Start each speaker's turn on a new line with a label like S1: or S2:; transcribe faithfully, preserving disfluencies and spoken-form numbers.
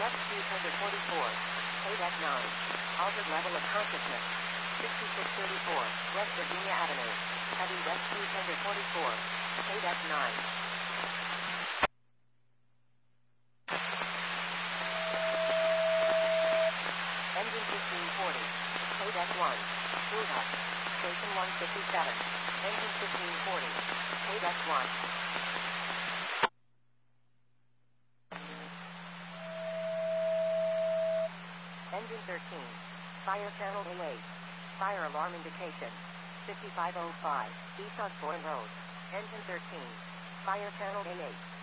S1: West two hundred forty-four. K-Deck nine. Altered level of consciousness. sixty-six thirty-four. West Virginia Avenue. Heavy West two hundred forty-four. K-Deck nine. Engine fifteen forty. K-Deck one. Move up. Station one fifty-seven. Engine fifteen forty. K-Deck one. Engine thirteen. Fire channel A eight. Fire alarm indication. fifty-five oh five. East Osborne Road. Engine thirteen. Fire channel A eight.